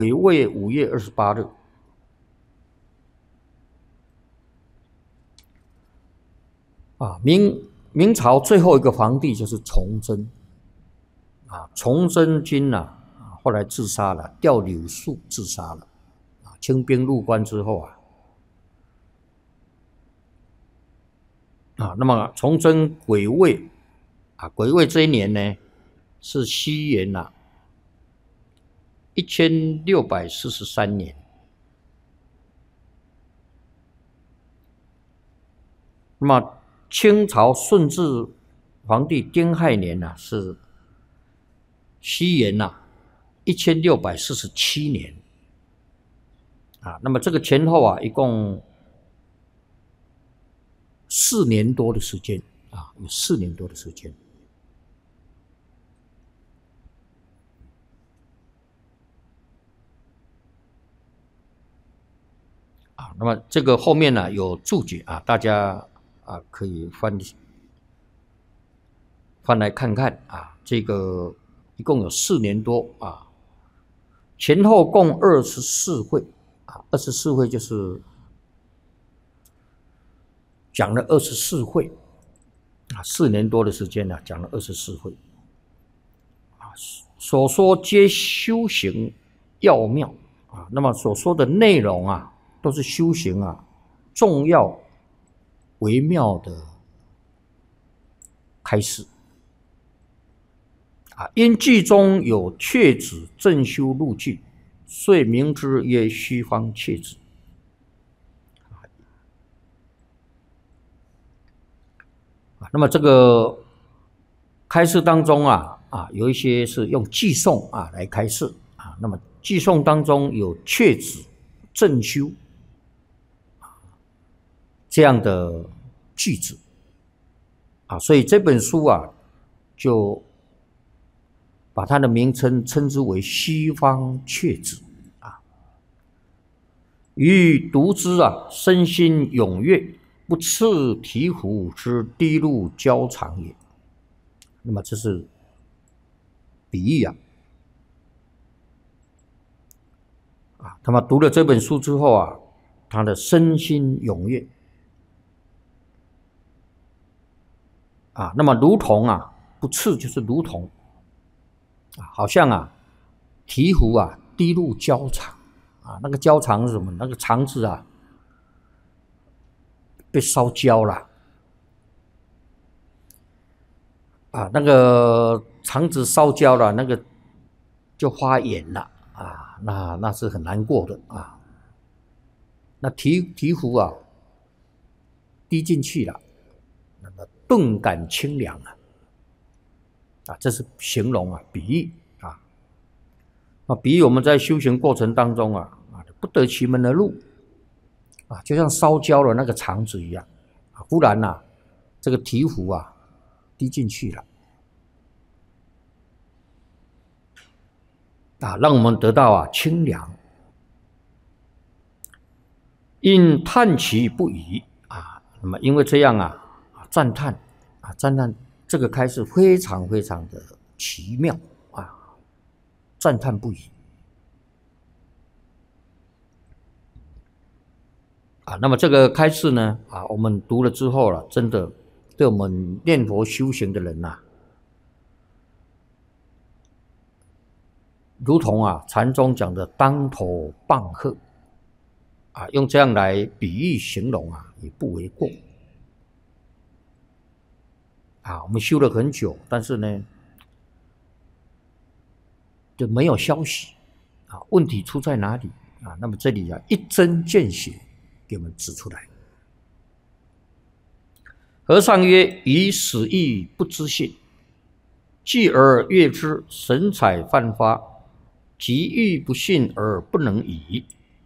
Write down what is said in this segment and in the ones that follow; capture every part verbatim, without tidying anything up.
癸未五月二十八日。啊，明明朝最后一个皇帝就是崇祯。啊，崇祯君呐、啊，后来自杀了，吊柳树自杀了。啊，清兵入关之后啊，啊，那么崇祯癸未，啊，癸未这一年呢，是西元呐、啊，一千六百四十三年。那么清朝顺治皇帝丁亥年呐、啊，是西元呐、啊，一千六百四十七年。啊，那么这个前后啊，一共四年多的时间啊，有四年多的时间。啊，那么这个后面呢有注解啊，大家啊可以翻翻来看看啊。这个一共有四年多啊，前后共二十四会啊，二十四会就是讲了二十四会啊，四年多的时间呢、啊，讲了二十四会啊，所说皆修行要妙啊。那么所说的内容啊，都是修行啊重要微妙的开示啊。因句中有确指正修路径，遂名之曰虚方确指。那么这个开示当中啊啊，有一些是用偈颂啊来开示啊。那么偈颂当中有确指正修这样的句子啊，所以这本书啊就把它的名称称之为虚方确指啊。欲读之啊，身心踊跃，不次醍醐之低路交长也。那么这是比喻啊。啊，那么读了这本书之后啊，他的身心踊跃啊，那么如同啊，不次就是如同啊，好像啊，醍醐啊，低入焦肠啊，那个焦肠是什么？那个肠子啊，被烧焦了啊，那个肠子烧焦了，那个就发炎了啊，那那是很难过的啊。那醍醍醐啊，滴进去了，那么顿感清凉啊，啊，这是形容啊，比喻啊。啊，比喻我们在修行过程当中啊，啊，不得其门而入啊，就像烧焦了那个肠子一样啊，忽然呐、啊，这个醍醐啊，滴进去了啊，让我们得到啊清凉。因叹其不已啊，那么因为这样啊，赞叹啊，赞叹这个开示非常非常的奇妙啊，赞叹不已啊。那么这个开示呢啊，我们读了之后了，真的对我们念佛修行的人呐、啊，如同啊禅宗讲的当头棒喝啊，用这样来比喻形容啊，也不为过啊。我们修了很久，但是呢，就没有消息啊，问题出在哪里啊？那么这里啊，一针见血给我们指出来。和尚曰：“以死意不知信，继而悦之，神采泛发，即欲不信而不能已。”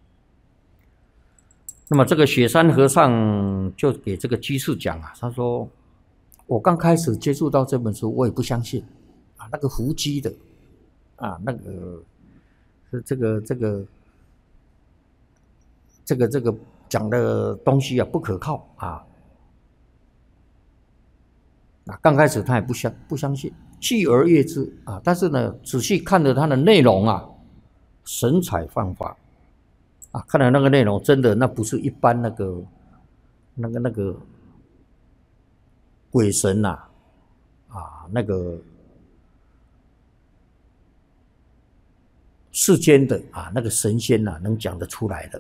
那么这个雪山和尚就给这个居士讲啊，他说：“我刚开始接触到这本书，我也不相信啊，那个伏击的啊，那个是这个这个这个这个讲的东西啊不可靠啊。啊，刚开始他也不相不相信，继而悦之啊，但是呢，仔细看了他的内容啊， 神采放发啊！看来那个内容真的那不是一般那个那个那个鬼神呐 啊, 啊那个世间的啊那个神仙呐、啊、能讲得出来的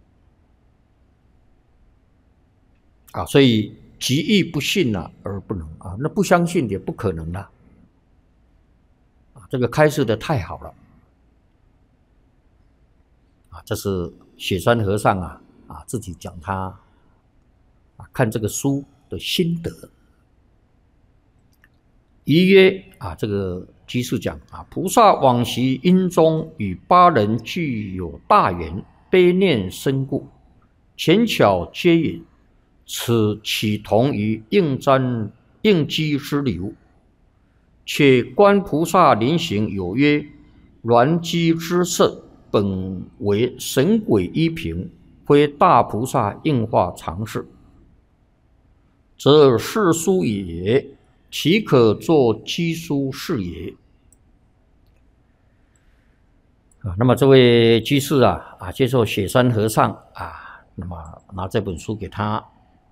啊！所以极易不信啊而不能啊，那不相信也不可能啦啊！这个开示的太好了。啊，这是雪山和尚啊啊自己讲他啊看这个书的心得。仪曰啊，这个居士讲啊，菩萨往昔因中与八人具有大缘，悲念深故，前巧接引，此岂同于应瞻应机之流？且观菩萨临行有曰：鸾机之色。本为神鬼依凭，非大菩萨应化常事，则世书也，岂可作机书是也？啊，那么这位居士啊啊，接受雪山和尚啊，那么拿这本书给他，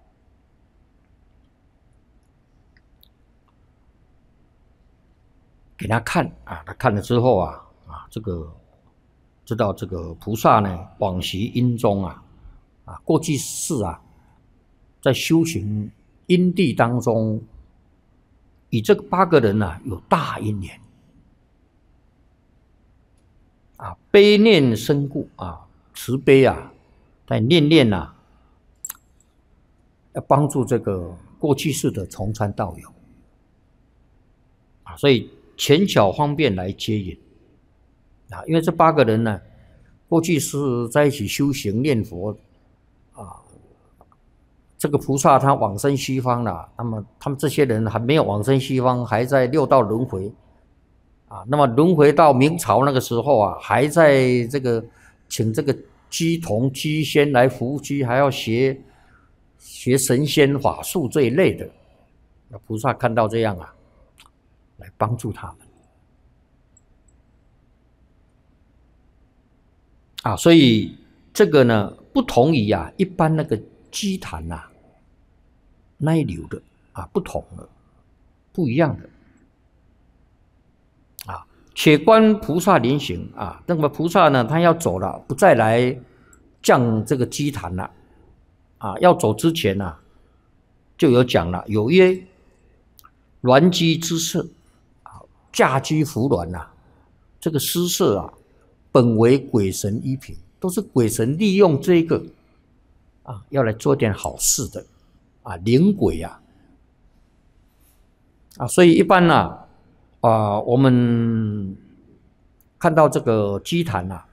给他看啊，他看了之后啊啊，这个。知道这个菩萨呢，往昔因中啊，啊，过去世啊，在修行因地当中，与这个八个人呢、啊、有大因缘啊，悲念深故啊，慈悲啊，在念念呐、啊，要帮助这个过去世的从参道友啊，所以前巧方便来接引。啊，因为这八个人呢，过去是在一起修行念佛，啊，这个菩萨他往生西方了，那么他们这些人还没有往生西方，还在六道轮回，啊，那么轮回到明朝那个时候啊，还在这个请这个鸡童鸡仙来伏击，还要学学神仙法术这一类的，那菩萨看到这样啊，来帮助他们。啊，所以这个呢，不同于啊一般那个基坛呐、啊、那一流的啊，不同的，不一样的啊。且观菩萨临行啊，那么菩萨呢，他要走了，不再来降这个基坛了啊。要走之前呢、啊，就有讲了，有曰鸾机之色啊，驾机伏鸾呐，这个施色啊。本为鬼神依凭，都是鬼神利用这个啊，要来做点好事的啊，灵鬼啊，啊，所以一般呢 啊, 啊，我们看到这个基坛呐，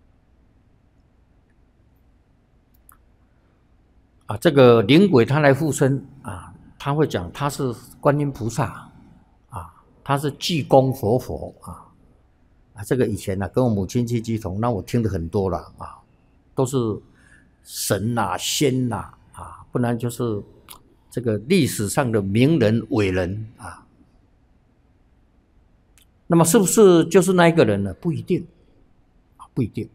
啊，这个灵鬼他来附身啊，他会讲他是观音菩萨啊，他是济公活佛啊。啊，这个以前呢、啊，跟我母亲去鸡同，那我听的很多了啊，都是神呐、啊、仙呐 啊, 啊，不然就是这个历史上的名人伟人啊。那么是不是就是那一个人呢？不一定，啊，不一定。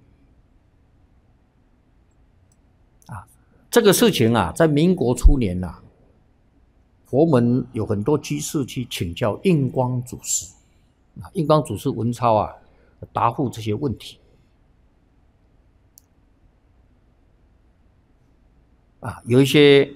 啊，这个事情啊，在民国初年呐、啊，佛门有很多居士去请教印光祖师，啊，印光祖师文超啊。答复这些问题啊，有一些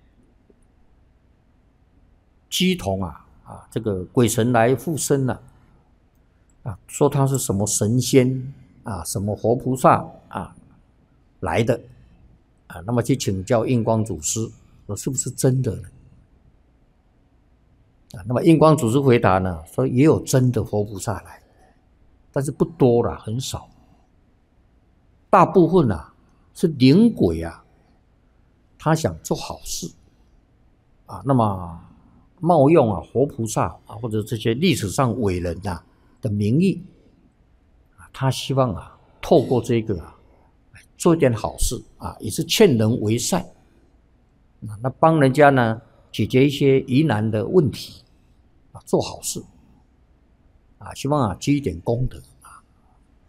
鸡童啊啊，这个鬼神来附身了啊，说他是什么神仙啊，什么活菩萨啊来的啊，那么去请教印光祖师，说是不是真的呢？啊，那么印光祖师回答呢，说也有真的活菩萨来。但是不多了，很少。大部分啊是灵鬼啊，他想做好事啊，那么冒用啊活菩萨啊或者这些历史上伟人呐、啊、的名义啊，他希望啊透过这个啊做一点好事啊，也是劝人为善啊，那帮人家呢解决一些疑难的问题啊，做好事。啊，希望啊积一点功德。